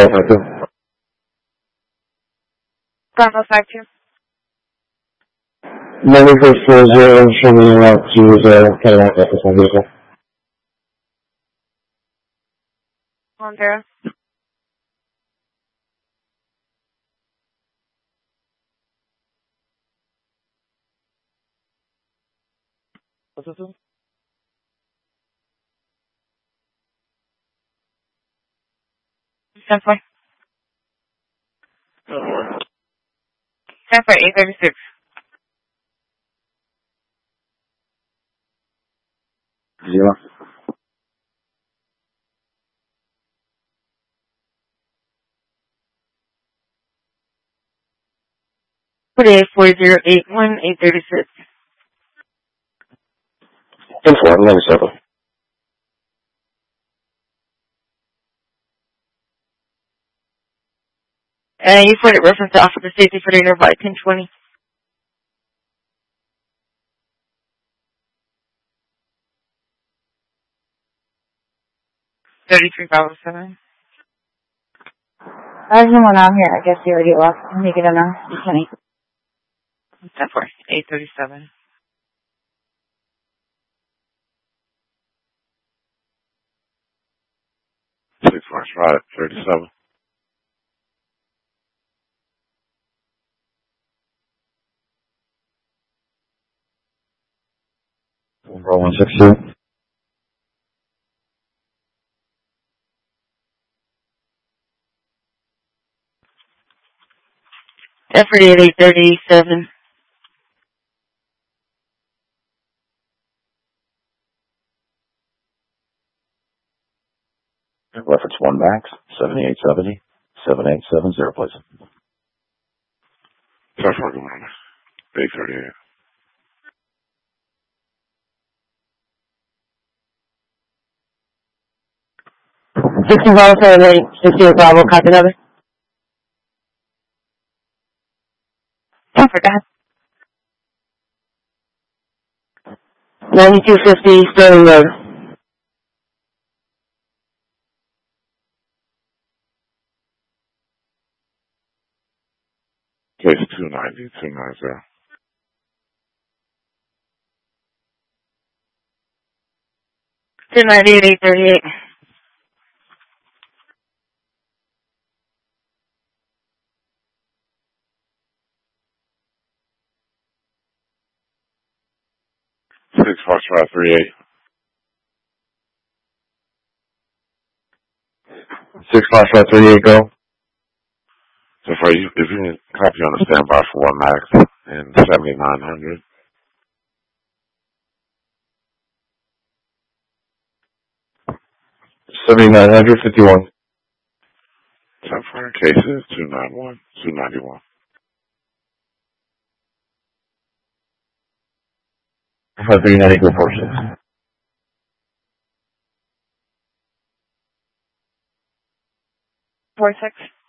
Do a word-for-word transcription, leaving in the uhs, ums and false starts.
Bravo five two. Bravo five two. Number for four zero, show me out to the Cadillac F S one vehicle. One zero. What's this one? ten four. ten four, eight thirty-six. Zero. forty-eight, four zero eight one, eight thirty-six. ten four, eleven seven. And you put it reference to Officer Safety for the nearby ten twenty. thirty-three, Bravo seven. There's no one out here. I guess you already lost. Let me get in there. twenty. ten four, eight thirty-seven. Six Fox Ride, thirty-seven. Number one six two. ten forty-eight, eight thirty-seven. Reference one max, seventy-eight seventy, seven eight seven zero, please. South Park, Atlanta. eight thirty-eight. sixteen Bravo seven eight, sixty-eight Bravo, copy number. I forgot. ninety-two fifty, Sterling Road. Case two ninety, two ninety. two ninety-eight, eight thirty-eight. Six Fox Ride, three eight. Six Fox Ride three eight, go. So far, you, if you can copy on the standby for one max and seventy-nine hundred. seventy-nine hundred, fifty-one. Ten four cases, two ninety-one, two ninety-one. five three nine eight four six. four six.